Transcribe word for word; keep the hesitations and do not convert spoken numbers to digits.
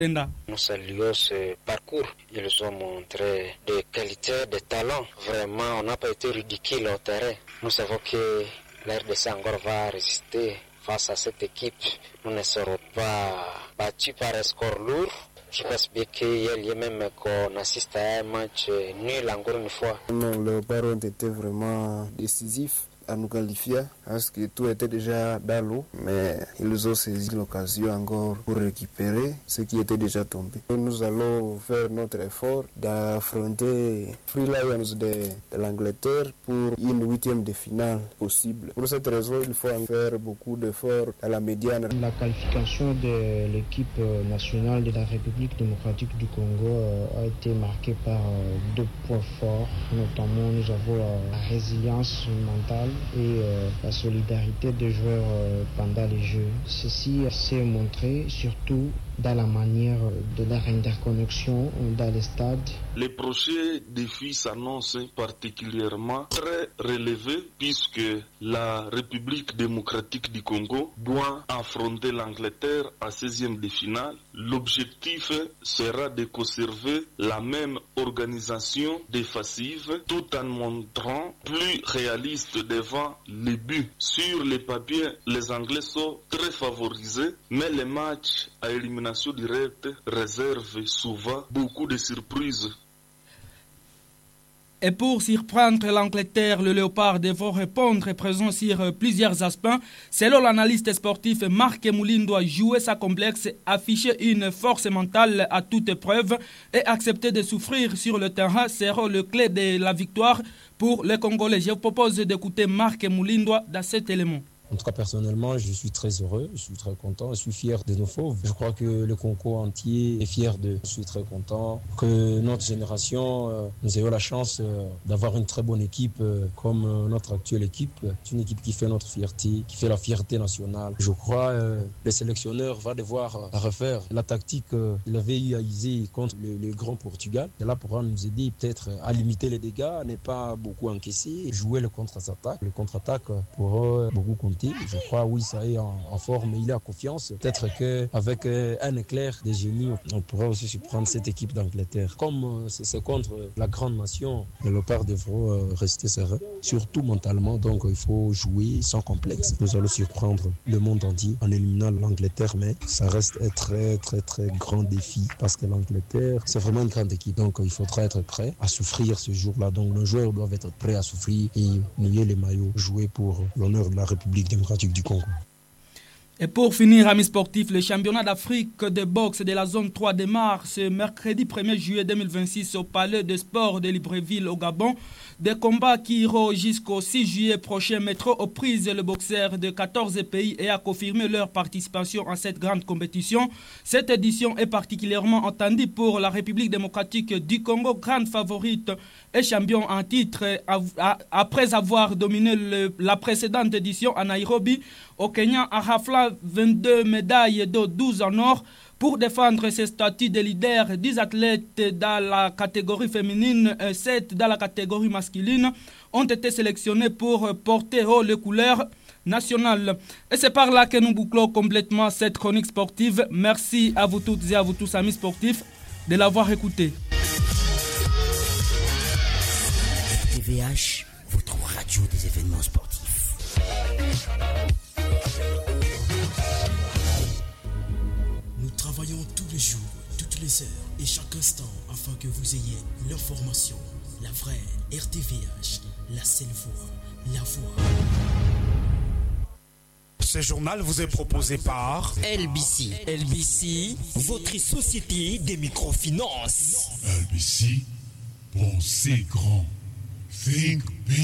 Nous saluons ce parcours. Ils ont montré des qualités, des talents. Vraiment, on n'a pas été ridicule au terrain. Nous savons que l'R D C encore va résister face à cette équipe. Nous ne serons pas battus par un score lourd. Je pense bien qu'il y a lieu même qu'on assiste à un match nul encore une fois. Non, les parents étaient vraiment décisifs à nous qualifier parce que tout était déjà dans l'eau, mais ils ont saisi l'occasion encore pour récupérer ce qui était déjà tombé. Nous allons faire notre effort d'affronter Free Lions de, de l'Angleterre pour une huitième de finale possible. Pour cette raison, il faut en faire beaucoup d'efforts à la médiane. La qualification de l'équipe nationale de la République démocratique du Congo a été marquée par deux points forts. Notamment, nous avons la résilience mentale et euh, la solidarité des joueurs euh, pendant les Jeux. Ceci s'est montré surtout dans la manière de leur interconnexion dans les stades. Les prochains défis s'annoncent particulièrement très relevés puisque la République démocratique du Congo doit affronter l'Angleterre à seizième de finale. L'objectif sera de conserver la même organisation défensive tout en montrant plus réaliste devant les buts. Sur les papiers, les Anglais sont très favorisés, mais les matchs à élimination directe réservent souvent beaucoup de surprises. Et pour surprendre l'Angleterre, le Léopard devra répondre présent sur plusieurs aspects. Selon l'analyste sportif Marc Moulin, doit jouer sa complexe, afficher une force mentale à toute épreuve et accepter de souffrir sur le terrain sera le clé de la victoire pour les Congolais. Je vous propose d'écouter Marc Moulin dans cet élément. En tout cas, personnellement, je suis très heureux, je suis très content, je suis fier de nos fauves. Je crois que le Congo entier est fier d'eux. Je suis très content que notre génération, euh, nous ayons la chance euh, d'avoir une très bonne équipe euh, comme euh, notre actuelle équipe. C'est une équipe qui fait notre fierté, qui fait la fierté nationale. Je crois que euh, le sélectionneur va devoir euh, refaire la tactique euh, qu'il avait eu à user contre le, le grand Portugal. Et là, pourra nous aider peut-être à limiter les dégâts, à ne pas beaucoup encaisser, jouer le contre-attaque. Le contre-attaque pourra beaucoup compter. Je crois, oui, ça est en, en forme, il est en confiance. Peut-être qu'avec euh, un éclair des génies, on pourrait aussi surprendre cette équipe d'Angleterre. Comme euh, c'est contre la grande nation, les Léopards devront euh, rester sereins, surtout mentalement. Donc, il faut jouer sans complexe. Nous allons surprendre le monde entier en éliminant l'Angleterre, mais ça reste un très, très, très grand défi parce que l'Angleterre, c'est vraiment une grande équipe. Donc, il faudra être prêt à souffrir ce jour-là. Donc, nos joueurs doivent être prêts à souffrir et mouiller les maillots, jouer pour l'honneur de la République démocratique du Congo. Et pour finir, amis sportifs, le championnat d'Afrique de boxe de la zone trois démarre ce mercredi premier juillet deux mille vingt-six au Palais de Sport de Libreville au Gabon. Des combats qui iront jusqu'au six juillet prochain mettront aux prises le boxeur de quatorze pays et à confirmer leur participation à cette grande compétition. Cette édition est particulièrement attendue pour la République démocratique du Congo, grande favorite et champion en titre après avoir dominé le, la précédente édition à Nairobi. Au Kenya, a raflé vingt-deux médailles, dont douze en or. Pour défendre ses statuts de leader, dix athlètes dans la catégorie féminine et sept dans la catégorie masculine ont été sélectionnés pour porter haut les couleurs nationales. Et c'est par là que nous bouclons complètement cette chronique sportive. Merci à vous toutes et à vous tous, amis sportifs, de l'avoir écouté. T V H, votre radio des événements sportifs. Nous travaillons tous les jours, toutes les heures et chaque instant afin que vous ayez l'information, la vraie R T V H, la seule voix, la voix. Ce journal vous est proposé par L B C. L B C, votre société des microfinances. L B C, pensez grand. Think big.